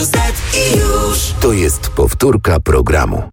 To jest powtórka programu.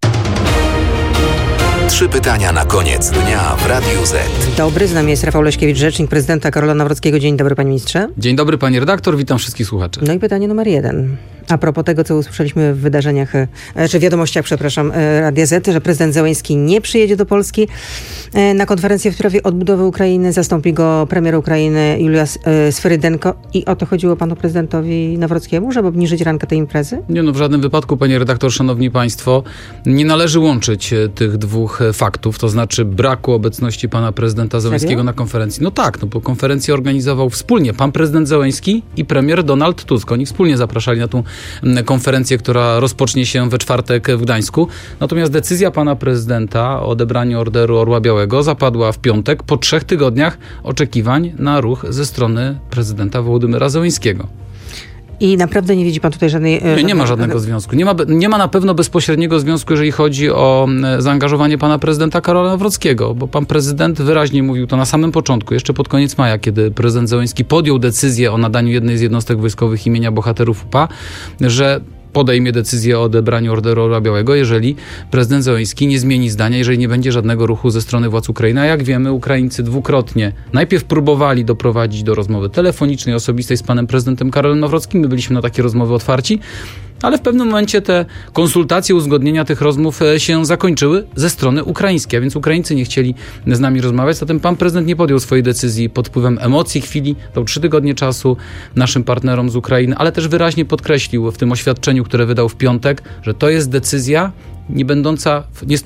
3 pytania na koniec dnia w Radiu Z. Dobry, z nami jest Rafał Leśkiewicz, rzecznik prezydenta Karola Nawrockiego. Dzień dobry, panie ministrze. Dzień dobry, pani redaktor, witam wszystkich słuchaczy. No i pytanie numer 1. A propos tego, co usłyszeliśmy w wydarzeniach, czy wiadomościach, Radia Z, że prezydent Zełenski nie przyjedzie do Polski na konferencję w sprawie odbudowy Ukrainy. Zastąpi go premier Ukrainy Julia Swyrydenko. I o to chodziło panu prezydentowi Nawrockiemu, żeby obniżyć rankę tej imprezy? Nie, w żadnym wypadku, panie redaktor, szanowni państwo, nie należy łączyć tych dwóch faktów, to znaczy braku obecności pana prezydenta Zełenskiego na konferencji. Bo konferencję organizował wspólnie pan prezydent Zełenski i premier Donald Tusk. Oni wspólnie zapraszali na tą konferencję, która rozpocznie się we czwartek w Gdańsku. Natomiast decyzja pana prezydenta o odebraniu Orderu Orła Białego zapadła w piątek po 3 tygodniach oczekiwań na ruch ze strony prezydenta Wołodymyra Zełenskiego. I naprawdę nie widzi pan tutaj żadnej... Nie ma żadnego związku. Nie ma na pewno bezpośredniego związku, jeżeli chodzi o zaangażowanie pana prezydenta Karola Nawrockiego, bo pan prezydent wyraźnie mówił to na samym początku, jeszcze pod koniec maja, kiedy prezydent Zełenski podjął decyzję o nadaniu jednej z jednostek wojskowych imienia bohaterów UPA, że podejmie decyzję o odebraniu Orderu Orła Białego, jeżeli prezydent Zełenski nie zmieni zdania, jeżeli nie będzie żadnego ruchu ze strony władz Ukrainy. A jak wiemy, Ukraińcy dwukrotnie najpierw próbowali doprowadzić do rozmowy telefonicznej, osobistej z panem prezydentem Karolem Nawrockim. My byliśmy na takie rozmowy otwarci, ale w pewnym momencie te konsultacje, uzgodnienia tych rozmów się zakończyły ze strony ukraińskiej, a więc Ukraińcy nie chcieli z nami rozmawiać. Zatem pan prezydent nie podjął swojej decyzji pod wpływem emocji chwili. Dał 3 tygodnie czasu naszym partnerom z Ukrainy, ale też wyraźnie podkreślił w tym oświadczeniu, które wydał w piątek, że to jest decyzja nie będąca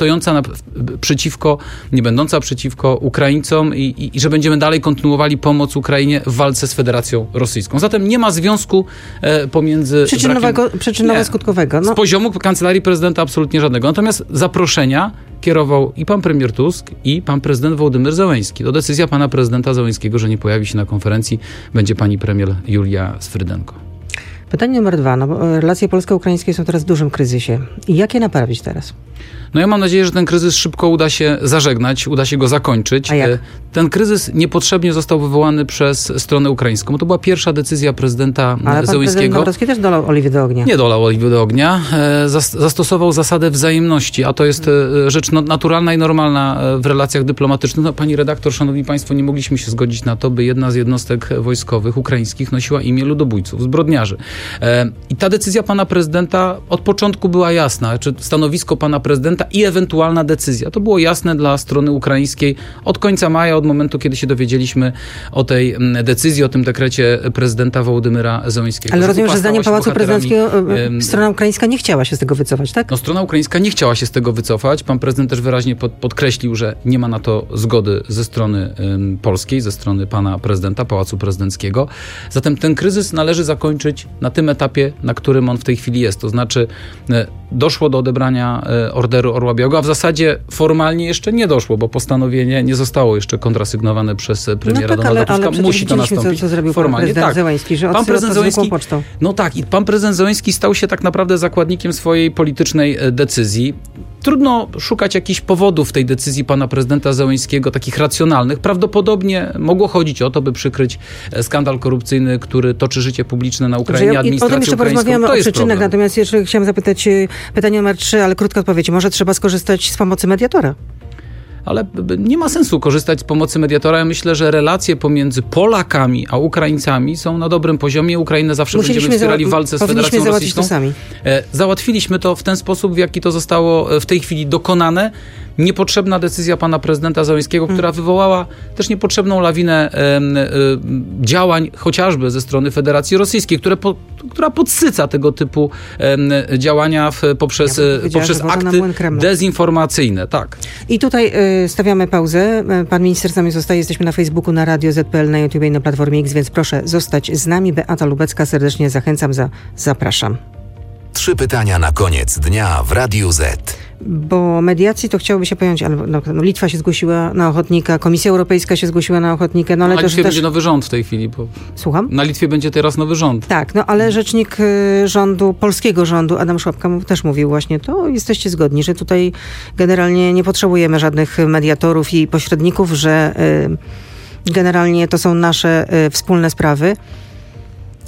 przeciwko Ukraińcom i że będziemy dalej kontynuowali pomoc Ukrainie w walce z Federacją Rosyjską. Zatem nie ma związku pomiędzy... Przyczynowo-skutkowego. Z poziomu kancelarii prezydenta absolutnie żadnego. Natomiast zaproszenia kierował i pan premier Tusk, i pan prezydent Wołodymyr Zełenski. To decyzja pana prezydenta Zełenskiego, że nie pojawi się na konferencji, będzie pani premier Julia Swyrydenko. Pytanie numer 2. Bo relacje polsko-ukraińskie są teraz w dużym kryzysie. I jak je naprawić teraz? Ja mam nadzieję, że ten kryzys szybko uda się zażegnać, uda się go zakończyć. A jak? Ten kryzys niepotrzebnie został wywołany przez stronę ukraińską. To była pierwsza decyzja prezydenta Zełenskiego. Ale pan prezydent Nawrocki też dolał oliwy do ognia. Nie dolał oliwy do ognia. Zastosował zasadę wzajemności, a to jest rzecz naturalna i normalna w relacjach dyplomatycznych. Pani redaktor, szanowni państwo, nie mogliśmy się zgodzić na to, by jedna z jednostek wojskowych ukraińskich nosiła imię ludobójców, zbrodniarzy. I ta decyzja pana prezydenta od początku była jasna. Czy stanowisko pana prezydenta i ewentualna decyzja. To było jasne dla strony ukraińskiej od końca maja, od momentu, kiedy się dowiedzieliśmy o tej decyzji, o tym dekrecie prezydenta Wołodymyra Zełenskiego. Ale rozumiem, że zdaniem Pałacu Prezydenckiego strona ukraińska nie chciała się z tego wycofać, tak? Strona ukraińska nie chciała się z tego wycofać. Pan prezydent też wyraźnie podkreślił, że nie ma na to zgody ze strony polskiej, ze strony pana prezydenta, Pałacu Prezydenckiego. Zatem ten kryzys należy zakończyć na tym etapie, na którym on w tej chwili jest. To znaczy doszło do odebrania Orderu Orła Białego, a w zasadzie formalnie jeszcze nie doszło, bo postanowienie nie zostało jeszcze kontrasygnowane przez premiera Donalda Tuska. Ale musi to nastąpić co zrobił formalnie. Pan prezydent Zełenski, że pan prezydent Zełenski, pocztą. I pan prezydent Zełenski stał się tak naprawdę zakładnikiem swojej politycznej decyzji. Trudno szukać jakichś powodów w tej decyzji pana prezydenta Zełenskiego, takich racjonalnych. Prawdopodobnie mogło chodzić o to, by przykryć skandal korupcyjny, który toczy życie publiczne na Ukrainie, administrację potem jeszcze ukraińską. porozmawiamy To o jest przyczynach, problem. natomiast jeszcze chciałam zapytać pytanie numer 3, ale krótka odpowiedź. Może trzeba skorzystać z pomocy mediatora? Ale nie ma sensu korzystać z pomocy mediatora. Ja myślę, że relacje pomiędzy Polakami a Ukraińcami są na dobrym poziomie. Ukrainę zawsze będziemy wspierali w walce z Federacją Rosyjską. To sami. Załatwiliśmy to w ten sposób, w jaki to zostało w tej chwili dokonane. Niepotrzebna decyzja pana prezydenta Zełenskiego, która wywołała też niepotrzebną lawinę działań, chociażby ze strony Federacji Rosyjskiej, która podsyca tego typu działania poprzez akty dezinformacyjne. Tak. I tutaj stawiamy pauzę. Pan minister z nami zostaje. Jesteśmy na Facebooku, na Radio ZPL, na YouTube i na Platformie X, więc proszę zostać z nami. Beata Lubecka, serdecznie zachęcam, zapraszam. 3 pytania na koniec dnia w Radiu Z. Bo mediacji to chciałoby się pojąć, ale Litwa się zgłosiła na ochotnika, Komisja Europejska się zgłosiła na ochotnika. Ale na Litwie będzie nowy rząd w tej chwili. Słucham? Na Litwie będzie teraz nowy rząd. Tak, ale rzecznik polskiego rządu, Adam Szłapka, też mówił właśnie to. Jesteście zgodni, że tutaj generalnie nie potrzebujemy żadnych mediatorów i pośredników, że generalnie to są nasze wspólne sprawy.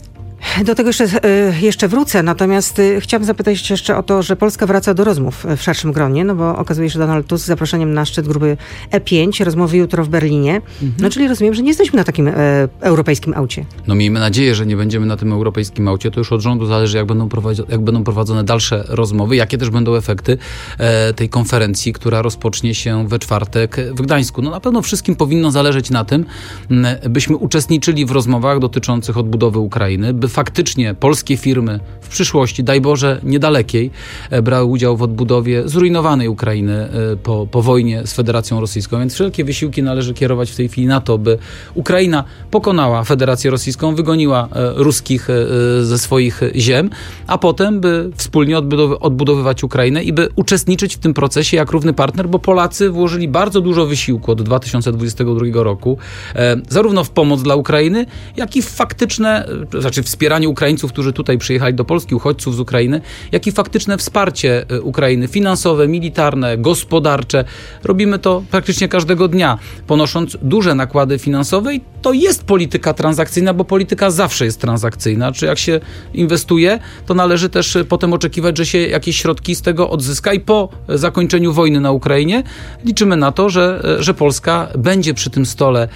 Do tego jeszcze wrócę, natomiast chciałam zapytać jeszcze o to, że Polska wraca do rozmów w szerszym gronie, no bo okazuje się, że Donald Tusk z zaproszeniem na szczyt grupy E5 rozmowy jutro w Berlinie. No czyli rozumiem, że nie jesteśmy na takim europejskim aucie. No miejmy nadzieję, że nie będziemy na tym europejskim aucie. To już od rządu zależy, jak będą prowadzone dalsze rozmowy, jakie też będą efekty tej konferencji, która rozpocznie się we czwartek w Gdańsku. No na pewno wszystkim powinno zależeć na tym, byśmy uczestniczyli w rozmowach dotyczących odbudowy Ukrainy, by faktycznie polskie firmy w przyszłości, daj Boże, niedalekiej, brały udział w odbudowie zrujnowanej Ukrainy po wojnie z Federacją Rosyjską. Więc wszelkie wysiłki należy kierować w tej chwili na to, by Ukraina pokonała Federację Rosyjską, wygoniła ruskich ze swoich ziem, a potem by wspólnie odbudowywać Ukrainę i by uczestniczyć w tym procesie jak równy partner, bo Polacy włożyli bardzo dużo wysiłku od 2022 roku, zarówno w pomoc dla Ukrainy, jak i w faktyczne, wspieranie Ukraińców, którzy tutaj przyjechali do Polski, uchodźców z Ukrainy, jak i faktyczne wsparcie Ukrainy finansowe, militarne, gospodarcze. Robimy to praktycznie każdego dnia, ponosząc duże nakłady finansowe i to jest polityka transakcyjna, bo polityka zawsze jest transakcyjna. Czy jak się inwestuje, to należy też potem oczekiwać, że się jakieś środki z tego odzyska i po zakończeniu wojny na Ukrainie liczymy na to, że Polska będzie przy tym stole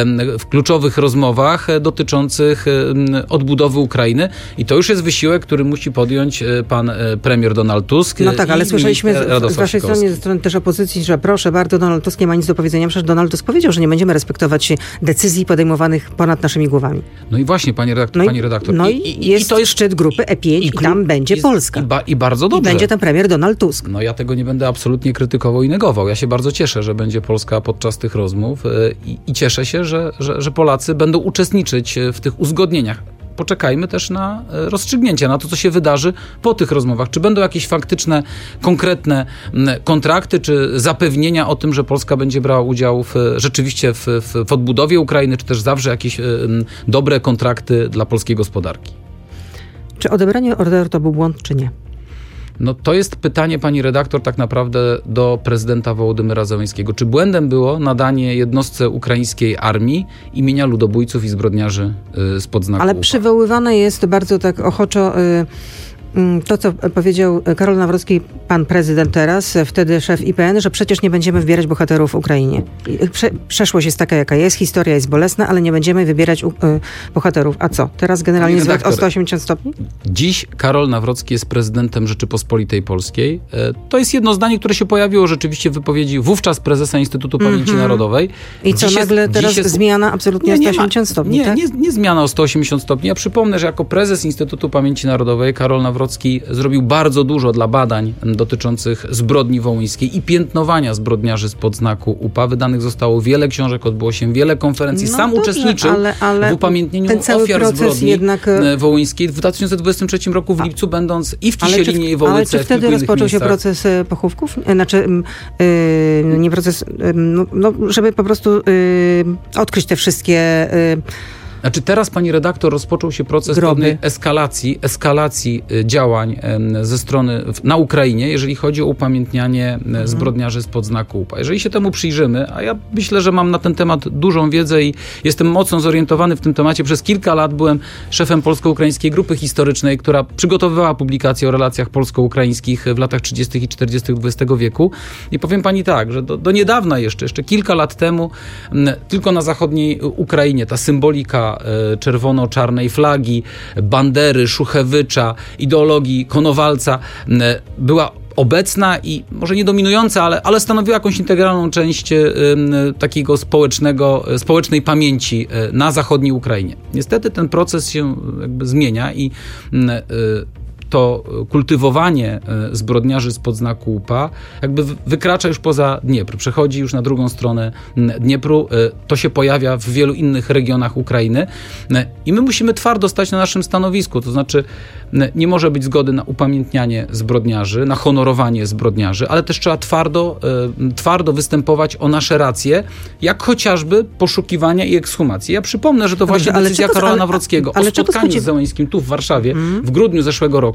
w kluczowych rozmowach dotyczących odbudowy Ukrainy i to już jest wysiłek, który musi podjąć pan premier Donald Tusk. No tak, ale słyszeliśmy z waszej strony, ze strony też opozycji, że proszę bardzo, Donald Tusk nie ma nic do powiedzenia. Przecież Donald Tusk powiedział, że nie będziemy respektować decyzji podejmowanych ponad naszymi głowami. No i właśnie, pani redaktor. No i jest to jest szczyt grupy E5 i tam będzie Polska. I bardzo dobrze. I będzie tam premier Donald Tusk. No ja tego nie będę absolutnie krytykował i negował. Ja się bardzo cieszę, że będzie Polska podczas tych rozmów i cieszę się, że Polacy będą uczestniczyć w tych uzgodnieniach. Poczekajmy też na rozstrzygnięcia, na to, co się wydarzy po tych rozmowach. Czy będą jakieś faktyczne, konkretne kontrakty, czy zapewnienia o tym, że Polska będzie brała udział rzeczywiście w odbudowie Ukrainy, czy też zawrze jakieś dobre kontrakty dla polskiej gospodarki. Czy odebranie orderu to był błąd, czy nie? No to jest pytanie, pani redaktor, tak naprawdę do prezydenta Wołodymyra Zełenskiego. Czy błędem było nadanie jednostce ukraińskiej armii imienia ludobójców i zbrodniarzy spod znaku Ale UPA? przywoływane jest bardzo tak ochoczo to, co powiedział Karol Nawrocki, pan prezydent teraz, wtedy szef IPN, że przecież nie będziemy wybierać bohaterów w Ukrainie. Przeszłość jest taka, jaka jest, historia jest bolesna, ale nie będziemy wybierać bohaterów. A co? Teraz generalnie zwrot o 180 stopni? Dziś Karol Nawrocki jest prezydentem Rzeczypospolitej Polskiej. To jest jedno zdanie, które się pojawiło rzeczywiście w wypowiedzi wówczas prezesa Instytutu Pamięci Narodowej. I co, nagle teraz zmiana absolutnie o 180 stopni, tak? Nie zmiana o 180 stopni. Ja przypomnę, że jako prezes Instytutu Pamięci Narodowej Karol Nawrocki zrobił bardzo dużo dla badań dotyczących zbrodni wołyńskiej i piętnowania zbrodniarzy spod znaku UPA. Wydanych zostało wiele książek, odbyło się wiele konferencji. Sam uczestniczył w upamiętnieniu ofiar zbrodni wołyńskiej w 2023 roku w lipcu, będąc i w Kisielinie, i w Wołyce. Ale czy wtedy rozpoczął się proces pochówków? Nie proces, żeby po prostu odkryć te wszystkie... Znaczy teraz, pani redaktor, rozpoczął się proces pewnej eskalacji działań ze strony na Ukrainie, jeżeli chodzi o upamiętnianie zbrodniarzy spod znaku UPA. Jeżeli się temu przyjrzymy, a ja myślę, że mam na ten temat dużą wiedzę i jestem mocno zorientowany w tym temacie. Przez kilka lat byłem szefem Polsko-Ukraińskiej Grupy Historycznej, która przygotowywała publikacje o relacjach polsko-ukraińskich w latach 30. i 40. XX wieku. I powiem pani tak, że do niedawna jeszcze kilka lat temu, tylko na zachodniej Ukrainie ta symbolika czerwono-czarnej flagi, Bandery, Szuchewycza, ideologii Konowalca była obecna i może nie dominująca, ale stanowiła jakąś integralną część takiego społecznej pamięci na zachodniej Ukrainie. Niestety ten proces się jakby zmienia i to kultywowanie zbrodniarzy spod znaku UPA jakby wykracza już poza Dniepr, przechodzi już na drugą stronę Dniepru. To się pojawia w wielu innych regionach Ukrainy i my musimy twardo stać na naszym stanowisku, to znaczy nie może być zgody na upamiętnianie zbrodniarzy, na honorowanie zbrodniarzy, ale też trzeba twardo występować o nasze racje, jak chociażby poszukiwania i ekshumacji. Ja przypomnę, że to właśnie decyzja Karola Nawrockiego o spotkaniu z Zełenskim tu w Warszawie w grudniu zeszłego roku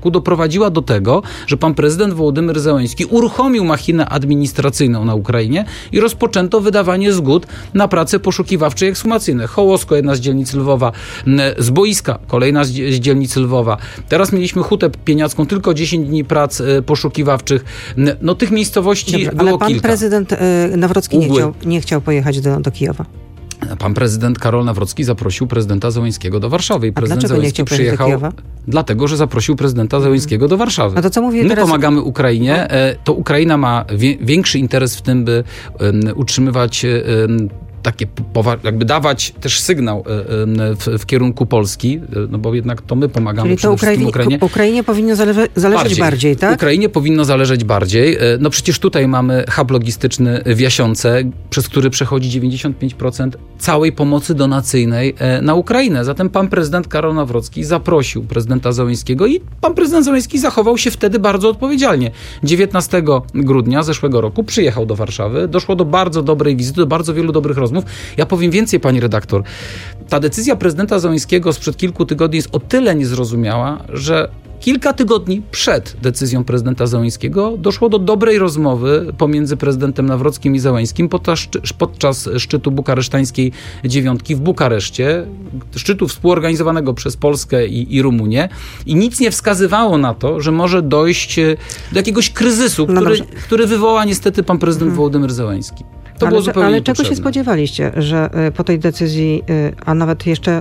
roku doprowadziła do tego, że pan prezydent Wołodymyr Zełenski uruchomił machinę administracyjną na Ukrainie i rozpoczęto wydawanie zgód na prace poszukiwawcze i ekshumacyjne. Hołosko, jedna z dzielnic Lwowa, z boiska, kolejna z dzielnic Lwowa. Teraz mieliśmy Hutę Pieniacką, tylko 10 dni prac poszukiwawczych. No tych miejscowości było kilka. Ale pan prezydent Nawrocki nie chciał pojechać do Kijowa. Pan prezydent Karol Nawrocki zaprosił prezydenta Zełenskiego do Warszawy. I prezydent dlaczego Zełenski nie chciał pojechać do Kijowa? Dlatego, że zaprosił prezydenta Zełenskiego do Warszawy. A to co mówię My teraz? pomagamy Ukrainie. To Ukraina ma większy interes w tym, by utrzymywać takie, jakby dawać też sygnał w kierunku Polski, no bo jednak to my pomagamy przede wszystkim Ukrainie. Ukrainie powinno zależeć bardziej, tak? Ukrainie powinno zależeć bardziej. No przecież tutaj mamy hub logistyczny w Jasiące, przez który przechodzi 95% całej pomocy donacyjnej na Ukrainę. Zatem pan prezydent Karol Nawrocki zaprosił prezydenta Zełenskiego i pan prezydent Zełenski zachował się wtedy bardzo odpowiedzialnie. 19 grudnia zeszłego roku przyjechał do Warszawy. Doszło do bardzo dobrej wizyty, do bardzo wielu dobrych rozmów. Ja powiem więcej, pani redaktor. Ta decyzja prezydenta Zełenskiego sprzed kilku tygodni jest o tyle niezrozumiała, że kilka tygodni przed decyzją prezydenta Zełenskiego doszło do dobrej rozmowy pomiędzy prezydentem Nawrockim i Zełenskim podczas szczytu bukaresztańskiej dziewiątki w Bukareszcie, szczytu współorganizowanego przez Polskę i Rumunię, i nic nie wskazywało na to, że może dojść do jakiegoś kryzysu, który wywoła niestety pan prezydent Wołodymyr Zełenski. To było zupełnie ale niepotrzebne. czego się spodziewaliście, że po tej decyzji, a nawet jeszcze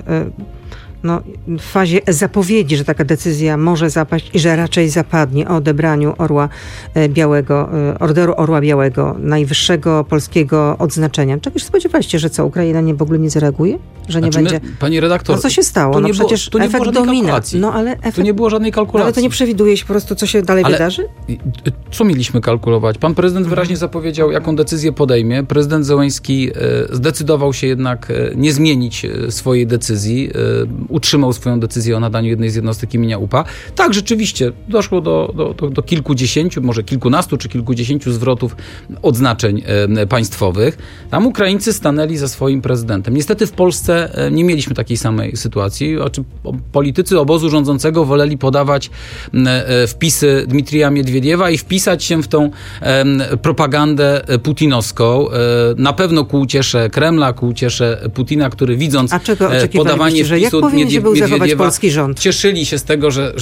w fazie zapowiedzi, że taka decyzja może zapaść i że raczej zapadnie o odebraniu Orła Białego, Orderu Orła Białego, najwyższego polskiego odznaczenia. Czegoś się spodziewaliście, że co, Ukraina w ogóle nie zareaguje? Że nie będzie... Pani redaktor... No co się stało? No przecież efekt domina. No ale efekt... Tu nie było żadnej kalkulacji. Ale to nie przewiduje się po prostu, co się dalej wydarzy? Co mieliśmy kalkulować? Pan prezydent wyraźnie zapowiedział, jaką decyzję podejmie. Prezydent Zełenski zdecydował się jednak nie zmienić swojej decyzji. Utrzymał swoją decyzję o nadaniu jednej z jednostek imienia UPA. Tak, rzeczywiście doszło do kilkudziesięciu, może kilkunastu czy kilkudziesięciu zwrotów odznaczeń państwowych. Tam Ukraińcy stanęli za swoim prezydentem. Niestety w Polsce nie mieliśmy takiej samej sytuacji. Politycy obozu rządzącego woleli podawać wpisy Dmitrija Miedwiediewa i wpisać się w tą propagandę putinowską. Na pewno ku uciesze Kremla, ku uciesze Putina, który widząc podawanie wpisu Miedwiediewa, cieszyli się z tego, że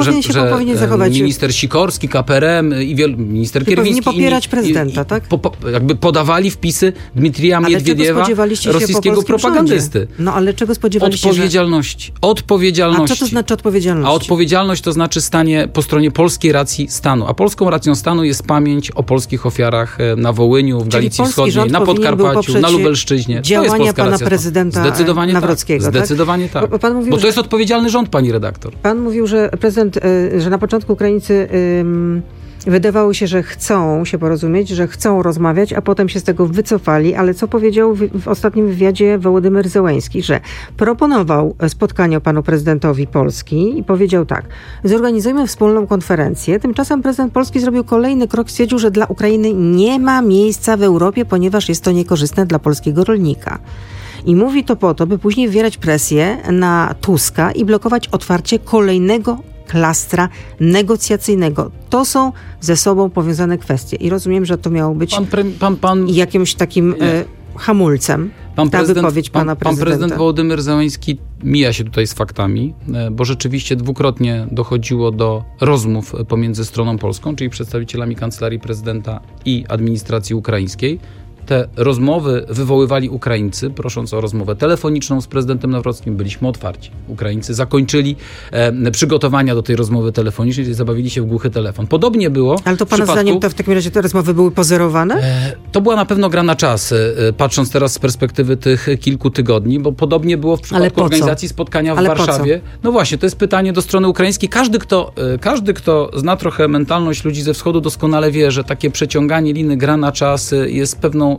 minister Sikorski, KPRM i minister Kierwiński nie popierać prezydenta, tak? Jakby podawali wpisy Dmitrija Miedwiediewa, rosyjskiego propagandysty. No ale czego spodziewaliście się? Odpowiedzialności. A co to znaczy odpowiedzialność? A odpowiedzialność to znaczy stanie po stronie polskiej racji stanu. A polską racją stanu jest pamięć o polskich ofiarach na Wołyniu, w Galicji Wschodniej, na Podkarpaciu, na Lubelszczyźnie. Działania pana prezydenta Nawrockiego. Zdecydowanie tak. Bo to jest odpowiedzialny rząd, pani redaktor. Pan mówił, że że na początku Ukraińcy wydawało się, że chcą się porozumieć, że chcą rozmawiać, a potem się z tego wycofali, ale co powiedział w ostatnim wywiadzie Wołodymyr Zełenski, że proponował spotkanie panu prezydentowi Polski i powiedział tak: zorganizujmy wspólną konferencję. Tymczasem prezydent Polski zrobił kolejny krok, stwierdził, że dla Ukrainy nie ma miejsca w Europie, ponieważ jest to niekorzystne dla polskiego rolnika. I mówi to po to, by później wywierać presję na Tuska i blokować otwarcie kolejnego klastra negocjacyjnego. To są ze sobą powiązane kwestie. I rozumiem, że to miało być jakimś takim hamulcem. Wypowiedź pana prezydenta. Pan prezydent Wołodymyr Zełenski mija się tutaj z faktami, bo rzeczywiście dwukrotnie dochodziło do rozmów pomiędzy stroną polską, czyli przedstawicielami Kancelarii Prezydenta i administracji ukraińskiej. Te rozmowy wywoływali Ukraińcy, prosząc o rozmowę telefoniczną z prezydentem Nawrockim. Byliśmy otwarci. Ukraińcy zakończyli przygotowania do tej rozmowy telefonicznej i zabawili się w głuchy telefon. Podobnie było. Ale to pana zdaniem to w takim razie te rozmowy były pozorowane? To była na pewno gra na czas, patrząc teraz z perspektywy tych kilku tygodni, bo podobnie było w przypadku organizacji spotkania w Warszawie. No właśnie, to jest pytanie do strony ukraińskiej. Każdy, kto zna trochę mentalność ludzi ze wschodu, doskonale wie, że takie przeciąganie liny, gra na czas jest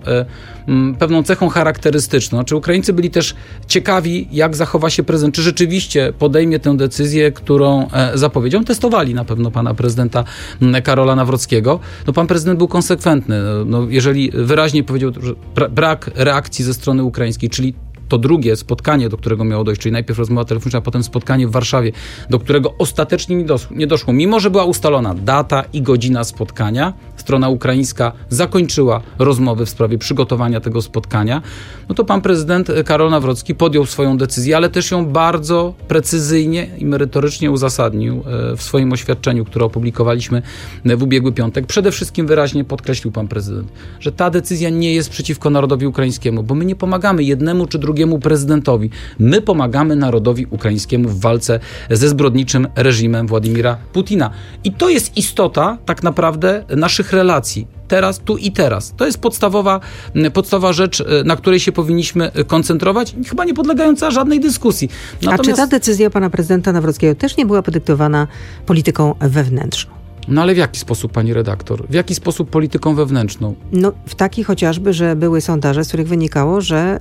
pewną cechą charakterystyczną. Czy Ukraińcy byli też ciekawi, jak zachowa się prezydent, czy rzeczywiście podejmie tę decyzję, którą zapowiedział. Testowali na pewno pana prezydenta Karola Nawrockiego. No, pan prezydent był konsekwentny. No, jeżeli wyraźnie powiedział, że brak reakcji ze strony ukraińskiej, czyli to drugie spotkanie, do którego miało dojść, czyli najpierw rozmowa telefoniczna, a potem spotkanie w Warszawie, do którego ostatecznie nie doszło. Mimo że była ustalona data i godzina spotkania, strona ukraińska zakończyła rozmowy w sprawie przygotowania tego spotkania, no to pan prezydent Karol Nawrocki podjął swoją decyzję, ale też ją bardzo precyzyjnie i merytorycznie uzasadnił w swoim oświadczeniu, które opublikowaliśmy w ubiegły piątek. Przede wszystkim wyraźnie podkreślił pan prezydent, że ta decyzja nie jest przeciwko narodowi ukraińskiemu, bo my nie pomagamy jednemu czy drugiemu prezydentowi. My pomagamy narodowi ukraińskiemu w walce ze zbrodniczym reżimem Władimira Putina. I to jest istota tak naprawdę naszych relacji. Teraz, tu i teraz. To jest podstawowa rzecz, na której się powinniśmy koncentrować, chyba nie podlegająca żadnej dyskusji. Natomiast... A czy ta decyzja pana prezydenta Nawrockiego też nie była podyktowana polityką wewnętrzną? No ale w jaki sposób, pani redaktor? W jaki sposób polityką wewnętrzną? No w taki chociażby, że były sondaże, z których wynikało, że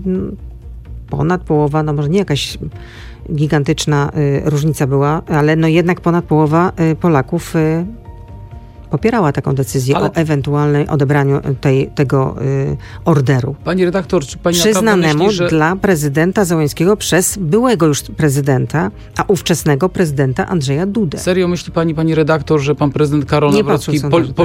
ponad połowa, no może nie jakaś gigantyczna różnica była, ale no jednak ponad połowa Polaków popierała taką decyzję o ewentualnym odebraniu tego orderu. Pani redaktor, czy pani przyznanemu myśli, że... dla prezydenta Zełenskiego przez byłego już prezydenta, a ówczesnego prezydenta Andrzeja Dudę. Serio myśli pani redaktor, że pan prezydent Karol Nawrocki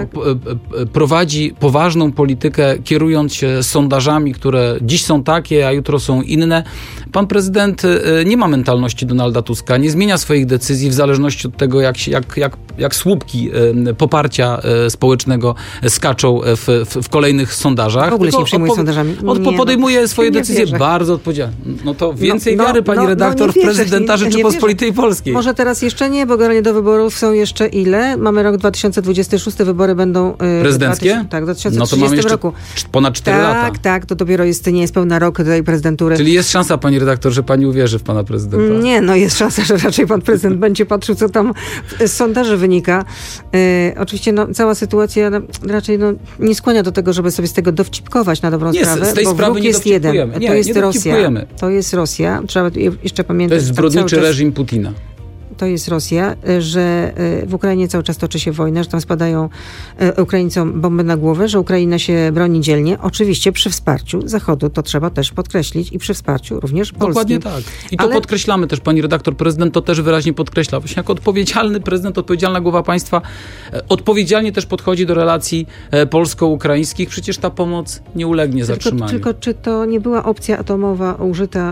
prowadzi poważną politykę, kierując się sondażami, które dziś są takie, a jutro są inne? Pan prezydent nie ma mentalności Donalda Tuska, nie zmienia swoich decyzji w zależności od tego, jak słupki poparcia społecznego skaczą w kolejnych sondażach. W ogóle się nie przejmuje sondażami. Podejmuje swoje decyzje bardzo odpowiedzialnie. No to więcej wiary, pani redaktor, w prezydenta Rzeczypospolitej Polskiej. Może teraz jeszcze nie, bo generalnie do wyborów są jeszcze ile? Mamy rok 2026, wybory będą... Prezydenckie? Tak, w 2030 no to mamy jeszcze roku. Ponad 4 lata. Tak, to dopiero nie jest pełna rok tej prezydentury. Czyli jest szansa, pani redaktor, że pani uwierzy w pana prezydenta? Nie, no jest szansa, że raczej pan prezydent będzie patrzył, co tam z sondaży wynika. Oczywiście cała sytuacja raczej nie skłania do tego, żeby sobie z tego dowcipkować na dobrą sprawę. Z tej bo sprawy wróg nie jest jeden. Nie, to jest nie Rosja. To jest Rosja. Trzeba jeszcze pamiętać. To jest zbrodniczy reżim Putina. To jest Rosja, że w Ukrainie cały czas toczy się wojna, że tam spadają Ukraińcom bomby na głowę, że Ukraina się broni dzielnie. Oczywiście przy wsparciu Zachodu, to trzeba też podkreślić, i przy wsparciu również Polski. Dokładnie tak. I to podkreślamy też, pani redaktor, prezydent to też wyraźnie podkreśla. Właśnie jako odpowiedzialny prezydent, odpowiedzialna głowa państwa, odpowiedzialnie też podchodzi do relacji polsko-ukraińskich. Przecież ta pomoc nie ulegnie zatrzymaniu. Tylko czy to nie była opcja atomowa użyta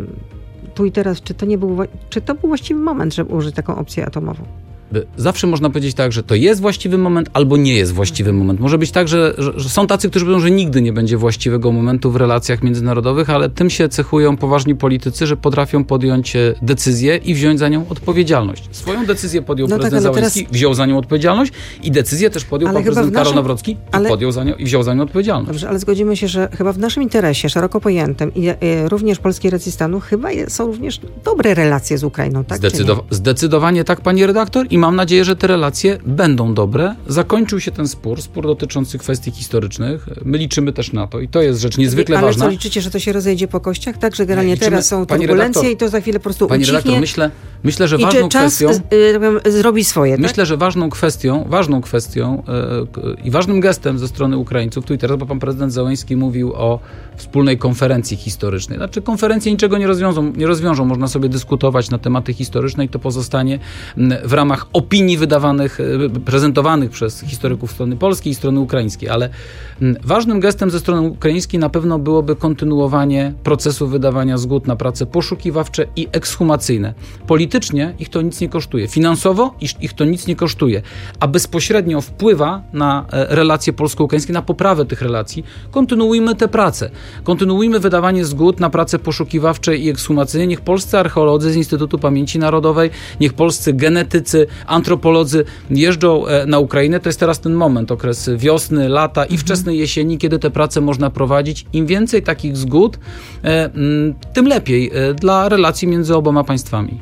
tu i teraz, czy to był właściwy moment, żeby użyć taką opcję atomową? Zawsze można powiedzieć tak, że to jest właściwy moment albo nie jest właściwy moment. Może być tak, że są tacy, którzy mówią, że nigdy nie będzie właściwego momentu w relacjach międzynarodowych, ale tym się cechują poważni politycy, że potrafią podjąć decyzję i wziąć za nią odpowiedzialność. Swoją decyzję podjął prezydent Zełenski, wziął za nią odpowiedzialność, i decyzję też podjął pan prezydent Karol Nawrocki i wziął za nią odpowiedzialność. Dobrze, ale zgodzimy się, że chyba w naszym interesie, szeroko pojętym, i również polskiej racji stanu, chyba są również dobre relacje z Ukrainą, tak? Zdecydowanie tak, pani redaktor. I mam nadzieję, że te relacje będą dobre. Zakończył się ten spór dotyczący kwestii historycznych. My liczymy też na to i to jest rzecz niezwykle ważna. Ale co, liczycie, że to się rozejdzie po kościach? Tak, że generalnie teraz są turbulencje i to za chwilę po prostu ucichnie? Pani redaktor, myślę, że ważną kwestią... zrobi swoje, Myślę, tak? że ważną kwestią i ważnym gestem ze strony Ukraińców, tu i teraz, bo pan prezydent Zełenski mówił o wspólnej konferencji historycznej. Znaczy, konferencje niczego nie rozwiążą. Można sobie dyskutować na tematy historyczne i to pozostanie w ramach opinii prezentowanych przez historyków strony polskiej i strony ukraińskiej. Ale ważnym gestem ze strony ukraińskiej na pewno byłoby kontynuowanie procesu wydawania zgód na prace poszukiwawcze i ekshumacyjne. Politycznie ich to nic nie kosztuje. Finansowo ich to nic nie kosztuje. A bezpośrednio wpływa na relacje polsko-ukraińskie, na poprawę tych relacji. Kontynuujmy te prace. Kontynuujmy wydawanie zgód na prace poszukiwawcze i ekshumacyjne. Niech polscy archeolodzy z Instytutu Pamięci Narodowej, niech polscy genetycy, antropolodzy jeżdżą na Ukrainę. To jest teraz ten moment, okres wiosny, lata i wczesnej jesieni, kiedy te prace można prowadzić. Im więcej takich zgód, tym lepiej dla relacji między oboma państwami.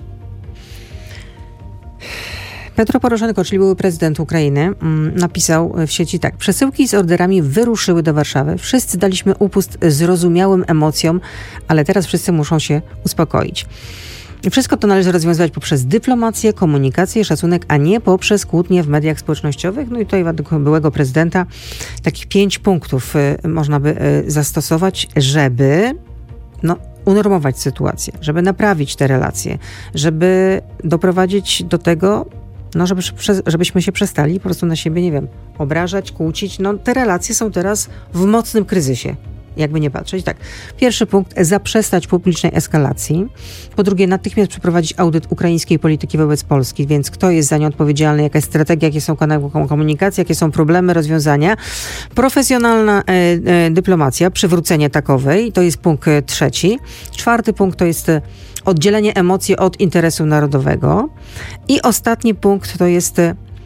Petro Poroszenko, czyli były prezydent Ukrainy, napisał w sieci tak. Przesyłki z orderami wyruszyły do Warszawy. Wszyscy daliśmy upust zrozumiałym emocjom, ale teraz wszyscy muszą się uspokoić. Wszystko to należy rozwiązywać poprzez dyplomację, komunikację i szacunek, a nie poprzez kłótnie w mediach społecznościowych. No i tutaj według byłego prezydenta takich 5 punktów można by zastosować, żeby unormować sytuację, żeby naprawić te relacje, żeby doprowadzić do tego, żebyśmy się przestali po prostu na siebie, nie wiem, obrażać, kłócić. Te relacje są teraz w mocnym kryzysie. Jakby nie patrzeć. Tak. Pierwszy punkt, zaprzestać publicznej eskalacji. Po drugie, natychmiast przeprowadzić audyt ukraińskiej polityki wobec Polski, więc kto jest za nią odpowiedzialny, jaka jest strategia, jakie są kanały komunikacji, jakie są problemy, rozwiązania. Profesjonalna dyplomacja, przywrócenie takowej, to jest punkt trzeci. Czwarty punkt to jest oddzielenie emocji od interesu narodowego. I ostatni punkt to jest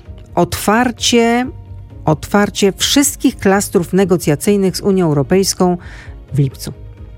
otwarcie wszystkich klastrów negocjacyjnych z Unią Europejską w lipcu.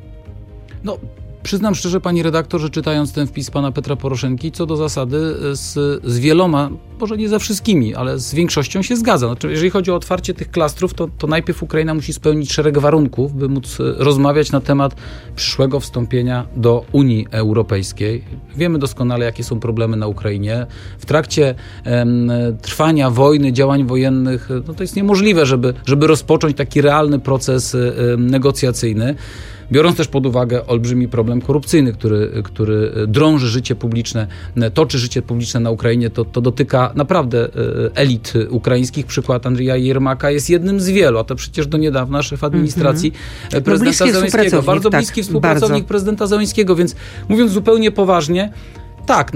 Przyznam szczerze, pani redaktor, że czytając ten wpis pana Petra Poroszenki, co do zasady z wieloma, może nie ze wszystkimi, ale z większością się zgadza. Znaczy, jeżeli chodzi o otwarcie tych klastrów, to najpierw Ukraina musi spełnić szereg warunków, by móc rozmawiać na temat przyszłego wstąpienia do Unii Europejskiej. Wiemy doskonale, jakie są problemy na Ukrainie. W trakcie trwania wojny, działań wojennych, to jest niemożliwe, żeby rozpocząć taki realny proces negocjacyjny. Biorąc też pod uwagę olbrzymi problem korupcyjny, który drąży życie publiczne, toczy życie publiczne na Ukrainie, to dotyka naprawdę elit ukraińskich. Przykład Andrija Jermaka jest jednym z wielu, a to przecież do niedawna szef administracji prezydenta Zełenskiego. Bardzo bliski współpracownik prezydenta Zełenskiego, więc mówiąc zupełnie poważnie, tak,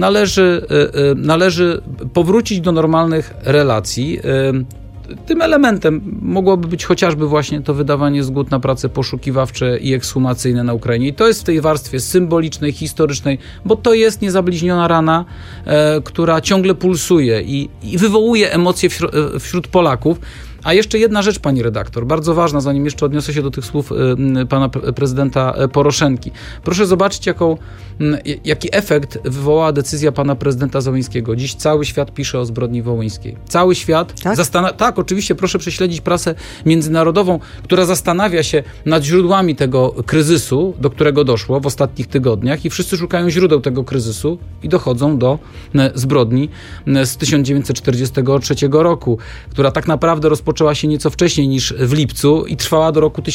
należy powrócić do normalnych relacji. Tym elementem mogłoby być chociażby właśnie to wydawanie zgód na prace poszukiwawcze i ekshumacyjne na Ukrainie. I to jest w tej warstwie symbolicznej, historycznej, bo to jest niezabliźniona rana, która ciągle pulsuje i wywołuje emocje wśród Polaków. A jeszcze jedna rzecz, pani redaktor, bardzo ważna, zanim jeszcze odniosę się do tych słów pana prezydenta Poroszenki. Proszę zobaczyć, jaki efekt wywołała decyzja pana prezydenta Zełenskiego. Dziś cały świat pisze o zbrodni wołyńskiej. Cały świat tak, oczywiście, proszę prześledzić prasę międzynarodową, która zastanawia się nad źródłami tego kryzysu, do którego doszło w ostatnich tygodniach, i wszyscy szukają źródeł tego kryzysu i dochodzą do zbrodni z 1943 roku, która tak naprawdę rozpoczęła się nieco wcześniej niż w lipcu i trwała do roku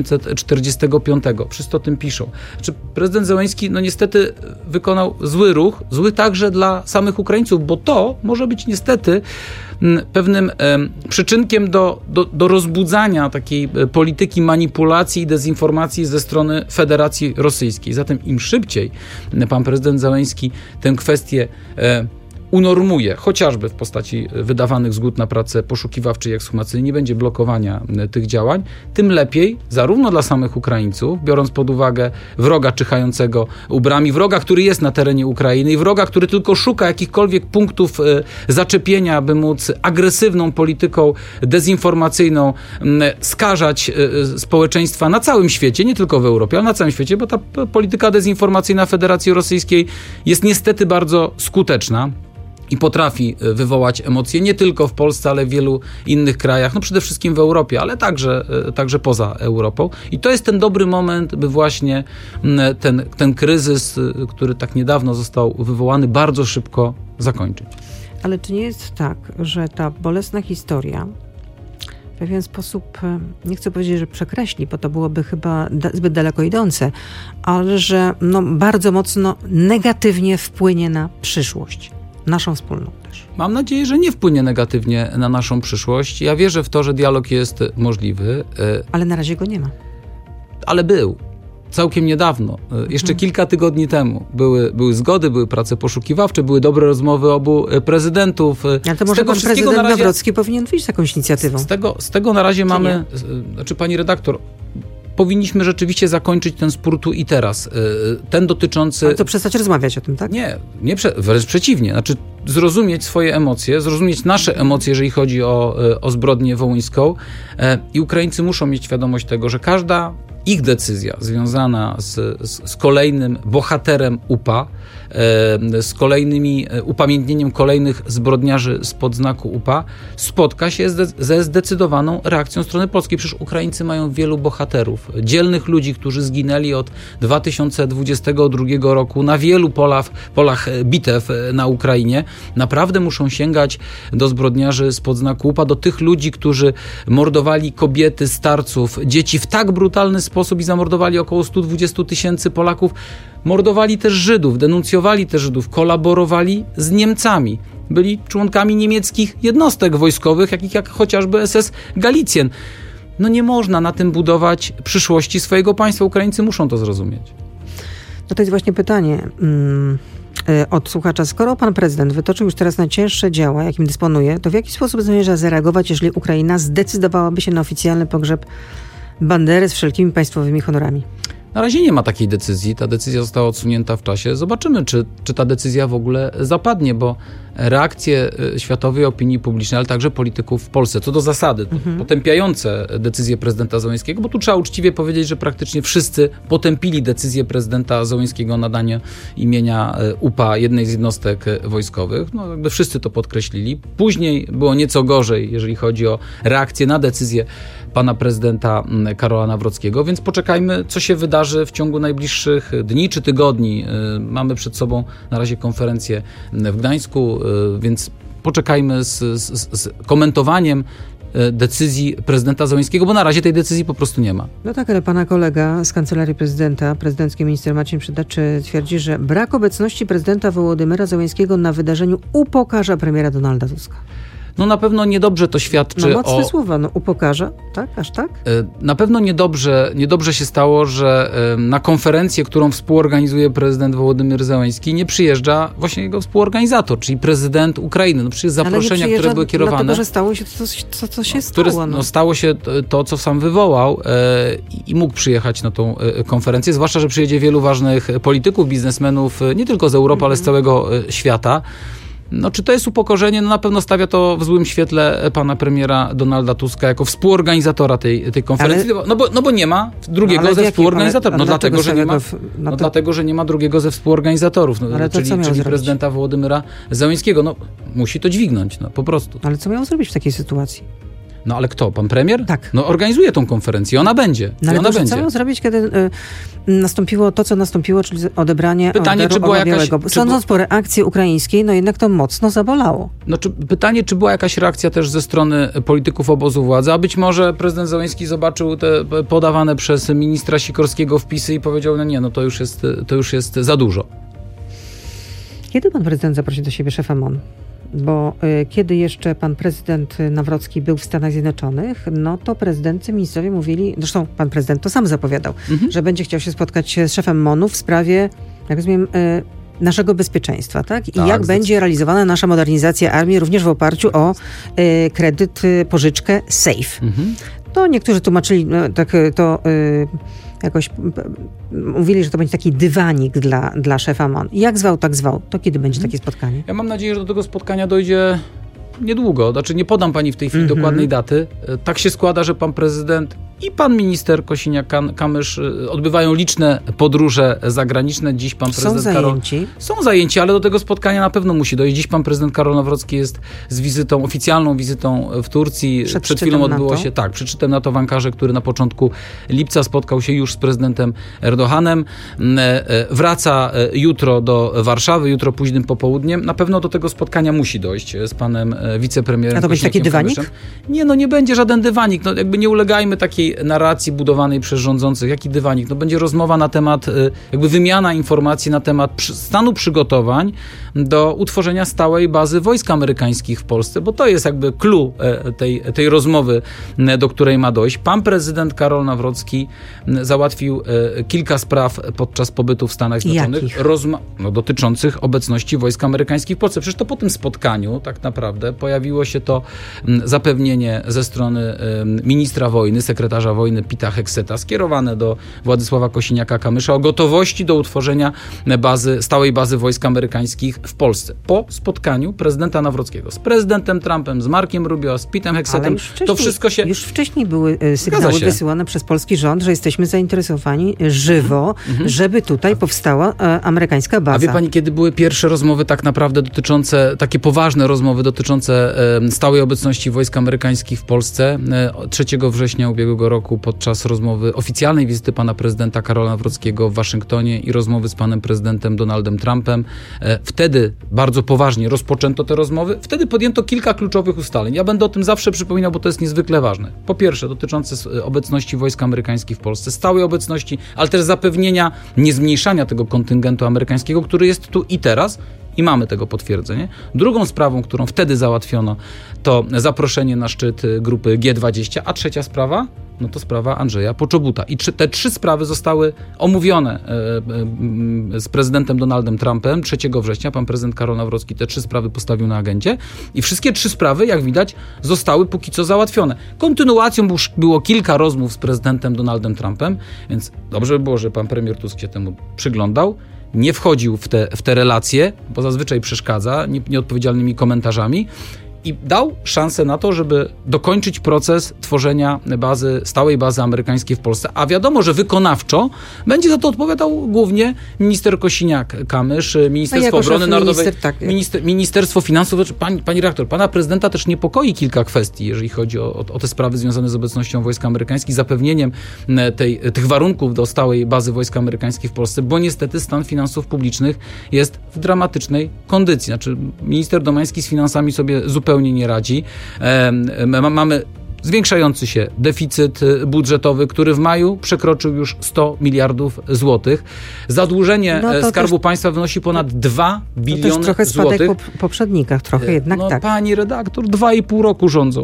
1945. Wszyscy o tym piszą. Prezydent Zełenski niestety wykonał zły ruch, zły także dla samych Ukraińców, bo to może być niestety pewnym przyczynkiem do rozbudzania takiej polityki manipulacji i dezinformacji ze strony Federacji Rosyjskiej. Zatem im szybciej pan prezydent Zełenski tę kwestię unormuje, chociażby w postaci wydawanych zgód na pracę poszukiwawcze i ekshumacyjne, nie będzie blokowania tych działań, tym lepiej zarówno dla samych Ukraińców, biorąc pod uwagę wroga czyhającego u bram, wroga, który jest na terenie Ukrainy, i wroga, który tylko szuka jakichkolwiek punktów zaczepienia, by móc agresywną polityką dezinformacyjną skażać społeczeństwa na całym świecie, nie tylko w Europie, ale na całym świecie, bo ta polityka dezinformacyjna Federacji Rosyjskiej jest niestety bardzo skuteczna i potrafi wywołać emocje nie tylko w Polsce, ale w wielu innych krajach, przede wszystkim w Europie, ale także poza Europą. I to jest ten dobry moment, by właśnie ten kryzys, który tak niedawno został wywołany, bardzo szybko zakończyć. Ale czy nie jest tak, że ta bolesna historia w pewien sposób, nie chcę powiedzieć, że przekreśli, bo to byłoby chyba zbyt daleko idące, ale że bardzo mocno negatywnie wpłynie na przyszłość? Naszą wspólną też. Mam nadzieję, że nie wpłynie negatywnie na naszą przyszłość. Ja wierzę w to, że dialog jest możliwy. Ale na razie go nie ma. Ale był. Całkiem niedawno. Jeszcze kilka tygodni temu. Były zgody, były prace poszukiwawcze, były dobre rozmowy obu prezydentów. Ale to może pan prezydent Nawrocki powinien wyjść z jakąś inicjatywą. Z tego na razie mamy... pani redaktor, powinniśmy rzeczywiście zakończyć ten spór tu i teraz. Ten dotyczący... Ale to przestać rozmawiać o tym, tak? Wręcz przeciwnie. Zrozumieć swoje emocje, zrozumić nasze emocje, jeżeli chodzi o zbrodnię wołyńską. I Ukraińcy muszą mieć świadomość tego, że każda ich decyzja związana z kolejnym bohaterem UPA, z kolejnymi upamiętnieniem kolejnych zbrodniarzy spod znaku UPA, spotka się ze zdecydowaną reakcją strony polskiej. Przecież Ukraińcy mają wielu bohaterów, dzielnych ludzi, którzy zginęli od 2022 roku na wielu polach bitew na Ukrainie. naprawdę muszą sięgać do zbrodniarzy spod znaku UPA, do tych ludzi, którzy mordowali kobiety, starców, dzieci w tak brutalny sposób i zamordowali około 120 000 Polaków. Mordowali też Żydów, denuncjowali też Żydów, kolaborowali z Niemcami. Byli członkami niemieckich jednostek wojskowych, jak chociażby SS Galicjen. No nie można na tym budować przyszłości swojego państwa. Ukraińcy muszą to zrozumieć. No to jest właśnie pytanie od słuchacza. Skoro pan prezydent wytoczył już teraz najcięższe działa, jakim dysponuje, to w jaki sposób zamierza zareagować, jeżeli Ukraina zdecydowałaby się na oficjalny pogrzeb Bandery z wszelkimi państwowymi honorami? Na razie nie ma takiej decyzji. Ta decyzja została odsunięta w czasie. Zobaczymy, czy ta decyzja w ogóle zapadnie, bo reakcje światowej opinii publicznej, ale także polityków w Polsce, co do zasady, potępiające decyzję prezydenta Zełenskiego, bo tu trzeba uczciwie powiedzieć, że praktycznie wszyscy potępili decyzję prezydenta Zełenskiego o nadanie imienia UPA jednej z jednostek wojskowych. No, jakby wszyscy to podkreślili. Później było nieco gorzej, jeżeli chodzi o reakcję na decyzję pana prezydenta Karola Nawrockiego, więc poczekajmy, co się wydarzy w ciągu najbliższych dni czy tygodni. Mamy przed sobą na razie konferencję w Gdańsku, więc poczekajmy z komentowaniem decyzji prezydenta Zełenskiego, bo na razie tej decyzji po prostu nie ma. No tak, ale pana kolega z Kancelarii Prezydenta, prezydencki minister Maciej Przydaczy twierdzi, że brak obecności prezydenta Wołodymyra Zełenskiego na wydarzeniu upokarza premiera Donalda Tuska. No na pewno niedobrze to świadczy mocne słowa, upokarza, tak? Aż tak? Na pewno niedobrze się stało, że na konferencję, którą współorganizuje prezydent Wołodymyr Zełenski, nie przyjeżdża właśnie jego współorganizator, czyli prezydent Ukrainy. No przecież zaproszenia, które były kierowane... dlatego, że stało się to, co się stało. Stało się to, co sam wywołał i mógł przyjechać na tą konferencję, zwłaszcza, że przyjedzie wielu ważnych polityków, biznesmenów, nie tylko z Europy, ale z całego świata. No, czy to jest upokorzenie? No, na pewno stawia to w złym świetle pana premiera Donalda Tuska jako współorganizatora tej konferencji. Bo nie ma drugiego ze współorganizatorów. Dlatego, że nie ma drugiego ze współorganizatorów, czyli prezydenta Wołodymyra Zełenskiego. No, musi to dźwignąć, po prostu. Ale co miał zrobić w takiej sytuacji? No ale kto? Pan premier? Tak. No organizuje tą konferencję, ona będzie. Co miał zrobić, kiedy nastąpiło to, co nastąpiło, czyli odebranie orderu Białego? Sądząc po reakcji ukraińskiej, no jednak to mocno zabolało. Pytanie, czy była jakaś reakcja też ze strony polityków obozu władzy, a być może prezydent Zełenski zobaczył te podawane przez ministra Sikorskiego wpisy i powiedział, to już jest za dużo. Kiedy pan prezydent zaprosił do siebie szefa MON? Bo kiedy jeszcze pan prezydent Nawrocki był w Stanach Zjednoczonych, no to prezydency, ministrowie mówili, zresztą pan prezydent to sam zapowiadał, że będzie chciał się spotkać z szefem MON-u w sprawie, jak rozumiem, naszego bezpieczeństwa, tak? I jak będzie realizowana nasza modernizacja armii, również w oparciu o kredyt, pożyczkę SAFE. To niektórzy tłumaczyli jakoś mówili, że to będzie taki dywanik dla szefa MON. Jak zwał, tak zwał. To kiedy będzie takie spotkanie? Ja mam nadzieję, że do tego spotkania dojdzie niedługo. Nie podam pani w tej chwili dokładnej daty. Tak się składa, że pan prezydent i pan minister Kosiniak-Kamysz odbywają liczne podróże zagraniczne. Dziś pan prezydent Są zajęci, ale do tego spotkania na pewno musi dojść. Dziś pan prezydent Karol Nawrocki jest z oficjalną wizytą w Turcji. Przed chwilą odbyło się przed szczytem NATO w Ankarze, który na początku lipca spotkał się już z prezydentem Erdoganem. Wraca jutro do Warszawy, jutro późnym popołudniem. Na pewno do tego spotkania musi dojść z panem wicepremierem. A to będzie taki dywanik? Nie będzie żaden dywanik. Nie ulegajmy takiej narracji budowanej przez rządzących. Jaki dywanik? Będzie rozmowa na temat, wymiana informacji na temat stanu przygotowań do utworzenia stałej bazy wojsk amerykańskich w Polsce, bo to jest clue tej rozmowy, do której ma dojść. Pan prezydent Karol Nawrocki załatwił kilka spraw podczas pobytu w Stanach Zjednoczonych. Dotyczących obecności wojsk amerykańskich w Polsce. Przecież to po tym spotkaniu tak naprawdę pojawiło się to zapewnienie ze strony ministra wojny, sekretarza wojny Pita Hegseta, skierowane do Władysława Kosiniaka-Kamysza o gotowości do utworzenia stałej bazy wojsk amerykańskich w Polsce. Po spotkaniu prezydenta Nawrockiego z prezydentem Trumpem, z Markiem Rubio, z Pitem Hegsetem, to wszystko się... Już wcześniej były sygnały wysyłane przez polski rząd, że jesteśmy zainteresowani żywo, żeby tutaj powstała amerykańska baza. A wie pani, kiedy były pierwsze rozmowy tak naprawdę takie poważne rozmowy dotyczące stałej obecności wojsk amerykańskich w Polsce? 3 września ubiegłego tego roku podczas rozmowy, oficjalnej wizyty pana prezydenta Karola Nawrockiego w Waszyngtonie i rozmowy z panem prezydentem Donaldem Trumpem. Wtedy bardzo poważnie rozpoczęto te rozmowy. Wtedy podjęto kilka kluczowych ustaleń. Ja będę o tym zawsze przypominał, bo to jest niezwykle ważne. Po pierwsze, dotyczące obecności wojsk amerykańskich w Polsce, stałej obecności, ale też zapewnienia niezmniejszania tego kontyngentu amerykańskiego, który jest tu i teraz. I mamy tego potwierdzenie. Drugą sprawą, którą wtedy załatwiono, to zaproszenie na szczyt grupy G20, a trzecia sprawa, no to sprawa Andrzeja Poczobuta. I te 3 sprawy zostały omówione z prezydentem Donaldem Trumpem 3 września. Pan prezydent Karol Nawrocki te 3 sprawy postawił na agendzie i wszystkie 3 sprawy, jak widać, zostały póki co załatwione. Kontynuacją było kilka rozmów z prezydentem Donaldem Trumpem, więc dobrze by było, że pan premier Tusk się temu przyglądał. Nie wchodził w te relacje, bo zazwyczaj przeszkadza nieodpowiedzialnymi komentarzami i dał szansę na to, żeby dokończyć proces tworzenia stałej bazy amerykańskiej w Polsce. A wiadomo, że wykonawczo będzie za to odpowiadał głównie minister Kosiniak-Kamysz, Ministerstwo Obrony Narodowej, Ministerstwo Finansów. Pani redaktor, pana prezydenta też niepokoi kilka kwestii, jeżeli chodzi o te sprawy związane z obecnością wojsk amerykańskich, zapewnieniem tych warunków do stałej bazy wojsk amerykańskich w Polsce, bo niestety stan finansów publicznych jest w dramatycznej kondycji. Znaczy, minister Domański z finansami sobie zupełnie nie radzi. Mamy zwiększający się deficyt budżetowy, który w maju przekroczył już 100 miliardów złotych. Zadłużenie Skarbu Państwa wynosi ponad 2 biliony złotych. To też trochę spadek po poprzednikach, trochę jednak tak. Pani redaktor, 2,5 roku rządzą.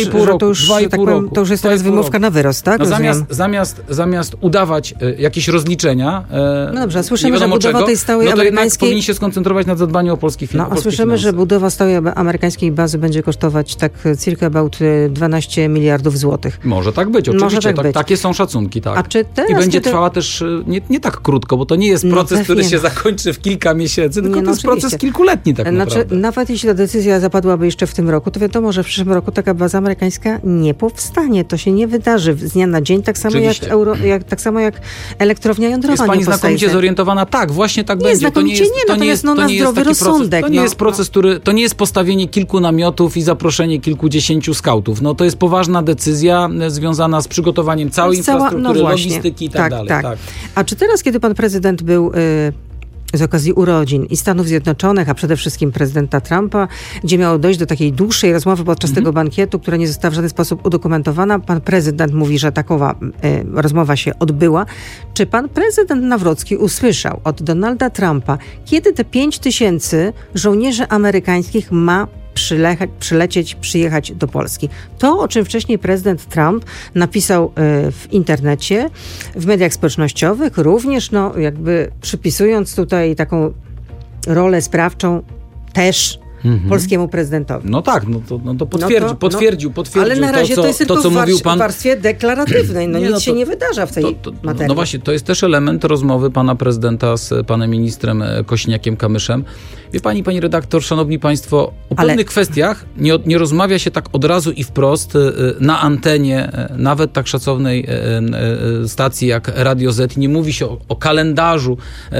To już jest teraz wymówka na wyrost, tak? Zamiast udawać jakieś rozliczenia, no dobrze, słyszymy, że budowa tej stałej amerykańskiej... powinni się skoncentrować na zadbaniu o polskich finansach. A słyszymy, że budowa stałej amerykańskiej bazy będzie kosztować tak circa about 12 miliardów złotych. Może tak być, oczywiście. Takie są szacunki, tak. A czy teraz, i będzie trwała też nie tak krótko, bo to nie jest proces, który się zakończy w kilka miesięcy, tylko to jest proces kilkuletni tak naprawdę. Nawet jeśli ta decyzja zapadłaby jeszcze w tym roku, to wiadomo, że w przyszłym roku taka baza amerykańska nie powstanie. To się nie wydarzy z dnia na dzień, tak samo jak elektrownia jądrowa. Jest pani znakomicie zorientowana? Tak, właśnie tak będzie. Znakomicie natomiast na zdrowy rozsądek. To nie jest proces, to nie jest postawienie kilku namiotów i zaproszenie kilkudziesięciu skautów. No to jest poważna decyzja związana z przygotowaniem całej infrastruktury, logistyki i tak dalej. Tak. A czy teraz, kiedy pan prezydent był z okazji urodzin i Stanów Zjednoczonych, a przede wszystkim prezydenta Trumpa, gdzie miało dojść do takiej dłuższej rozmowy podczas tego bankietu, która nie została w żaden sposób udokumentowana. Pan prezydent mówi, że takowa rozmowa się odbyła. Czy pan prezydent Nawrocki usłyszał od Donalda Trumpa, kiedy te 5000 żołnierzy amerykańskich ma przyjechać do Polski? To, o czym wcześniej prezydent Trump napisał w internecie, w mediach społecznościowych, również jakby przypisując tutaj taką rolę sprawczą też polskiemu prezydentowi. No tak, to potwierdził. Ale na razie to jest tylko co mówił pan... w warstwie deklaratywnej. Nic się nie wydarza w tej materii. No właśnie, to jest też element rozmowy pana prezydenta z panem ministrem Kosiniakiem-Kamyszem. Wie pani redaktor, szanowni państwo, o pewnych kwestiach nie rozmawia się tak od razu i wprost na antenie, nawet tak szacownej stacji jak Radio Z. Nie mówi się o kalendarzu,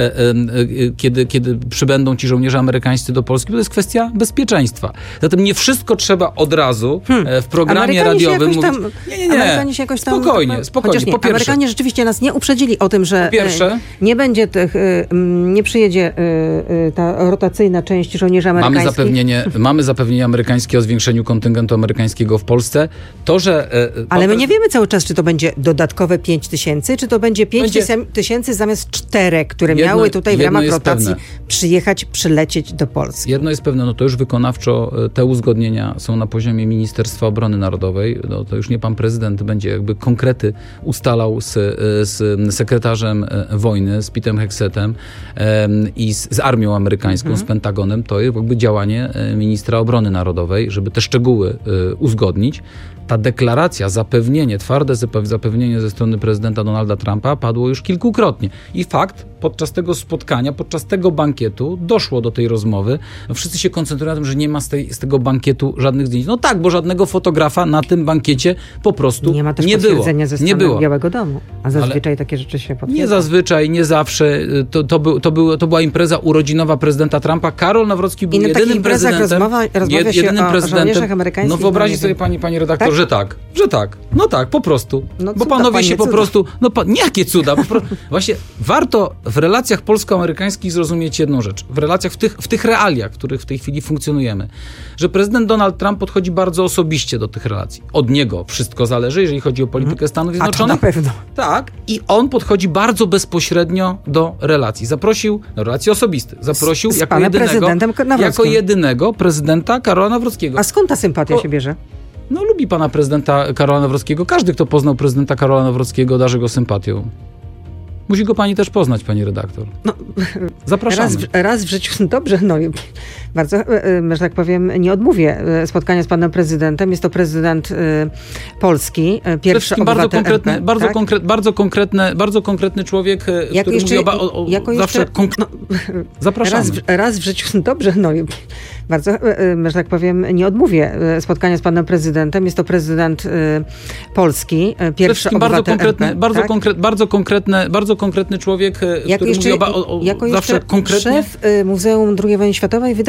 kiedy przybędą ci żołnierze amerykańscy do Polski. To jest kwestia bezpieczeństwa. Zatem nie wszystko trzeba od razu w programie radiowym mówić. Amerykanie się jakoś tam... Spokojnie. Chociaż nie, Amerykanie rzeczywiście nas nie uprzedzili o tym, że nie przyjedzie ta rotacyjna część żołnierzy amerykańskich. Mamy zapewnienie amerykańskie o zwiększeniu kontyngentu amerykańskiego w Polsce. To, że... Ale my nie wiemy cały czas, czy to będzie dodatkowe 5000, czy to będzie 5000 zamiast 4, które miały tutaj w ramach rotacji przylecieć do Polski. Jedno jest pewne, to już wykonawczo te uzgodnienia są na poziomie Ministerstwa Obrony Narodowej. To już nie pan prezydent będzie jakby konkrety ustalał z sekretarzem wojny, z Petem Hexetem i z armią amerykańską, z Pentagonem. To jest jakby działanie ministra obrony narodowej, żeby te szczegóły uzgodnić. Ta deklaracja, twarde zapewnienie ze strony prezydenta Donalda Trumpa padło już kilkukrotnie. I fakt, podczas tego spotkania, podczas tego bankietu doszło do tej rozmowy. Wszyscy się koncentrowali koncentrują na tym, że nie ma z tego bankietu żadnych zdjęć. No tak, bo żadnego fotografa na tym bankiecie po prostu Nie ma też nie było. potwierdzenia ze Nie strony było. Białego Domu, a zazwyczaj takie rzeczy się potwierdza. Nie zazwyczaj, nie zawsze. To była impreza urodzinowa prezydenta Trumpa. Karol Nawrocki był I na takich jedynym imprezach prezydentem. rozmawia się o żołnierzach amerykańskich. No wyobrazi nie sobie wiem. pani redaktor, Tak? że tak. No tak, po prostu. No Bo cuda, panowie panie, się po cuda. prostu... Jakie cuda? Właśnie warto w relacjach polsko-amerykańskich zrozumieć jedną rzecz. W relacjach, w tych realiach, w których w tej chwili funkcjonujemy, że prezydent Donald Trump podchodzi bardzo osobiście do tych relacji. Od niego wszystko zależy, jeżeli chodzi o politykę Stanów Zjednoczonych. A to na pewno. Tak. I on podchodzi bardzo bezpośrednio do relacji. Zaprosił, do relacji osobistych, zaprosił Z jako panem prezydentem Nawrockim. jako jedynego prezydenta Karola Nawrockiego. A skąd ta sympatia się bierze? No lubi pana prezydenta Karola Nawrockiego. Każdy, kto poznał prezydenta Karola Nawrockiego, darzy go sympatią. Musi go pani też poznać, pani redaktor. No, Zapraszamy. raz w życiu, dobrze, no i bardzo, że tak powiem, nie odmówię spotkania z panem prezydentem. Jest to prezydent Polski, pierwszy obywatel RP, bardzo konkretny człowiek, który mówi zawsze zapraszamy. Raz w życiu, dobrze, no i bardzo, że tak powiem, nie odmówię spotkania z panem prezydentem. Jest to prezydent Polski, pierwszy obywatel RP, bardzo konkretny człowiek, który mówi zawsze konkretnie. Szef Muzeum II Wojny Światowej